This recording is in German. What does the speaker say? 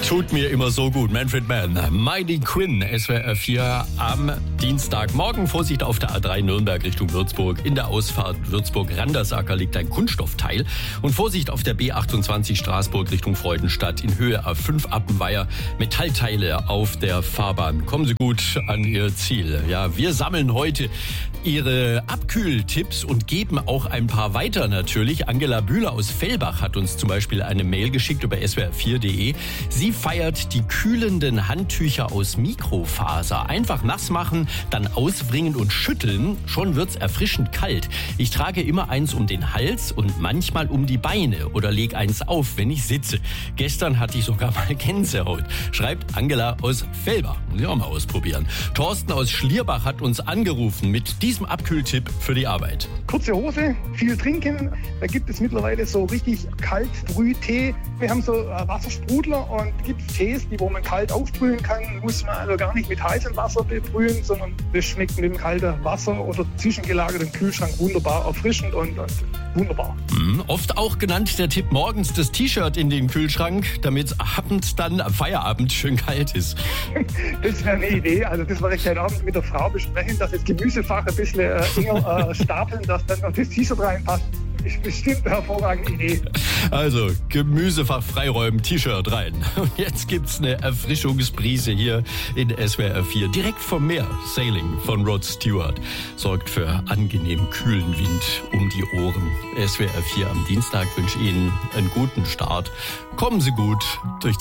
Tut mir immer so gut. Manfred Mann, Mighty Quinn, SWR 4 am Dienstagmorgen. Vorsicht auf der A3 Nürnberg Richtung Würzburg. In der Ausfahrt Würzburg-Randersacker liegt ein Kunststoffteil. Und Vorsicht auf der B28 Straßburg Richtung Freudenstadt. In Höhe A5 Appenweier. Metallteile auf der Fahrbahn. Kommen Sie gut an Ihr Ziel. Ja, wir sammeln heute Ihre Abkühltipps und geben auch ein paar weiter natürlich. Angela Bühler aus Fellbach hat uns zum Beispiel eine Mail geschickt über swr4.de. Sie feiert die kühlenden Handtücher aus Mikrofaser. Einfach nass machen, dann ausbringen und schütteln. Schon wird's erfrischend kalt. Ich trage immer eins um den Hals und manchmal um die Beine oder leg eins auf, wenn ich sitze. Gestern hatte ich sogar mal Gänsehaut, schreibt Angela aus Fellbach. Muss ich auch mal ausprobieren. Thorsten aus Schlierbach hat uns angerufen mit diesem Abkühltipp für die Arbeit. Kurze Hose, viel trinken. Da gibt es mittlerweile so richtig Kaltbrühtee. Wir haben so Wassersprudler und gibt Tees, die wo man kalt aufbrühen kann. Muss man also gar nicht mit heißem Wasser bebrühen, sondern das schmeckt mit dem kalten Wasser oder zwischengelagert im Kühlschrank wunderbar erfrischend und wunderbar. Oft auch genannt der Tipp, morgens das T-Shirt in den Kühlschrank, damit abends dann am Feierabend schön kalt ist. Das wäre eine Idee. Also das werde ich heute Abend mit der Frau besprechen, dass das Gemüsefach ein bisschen enger stapeln, dass dann noch das T-Shirt reinpasst. Ist bestimmt eine hervorragende Idee. Also, Gemüsefach freiräumen, T-Shirt rein. Und jetzt gibt's eine Erfrischungsbrise hier in SWR 4. Direkt vom Meer. Sailing von Rod Stewart sorgt für angenehm kühlen Wind um die Ohren. SWR 4 am Dienstag wünsche Ihnen einen guten Start. Kommen Sie gut durch die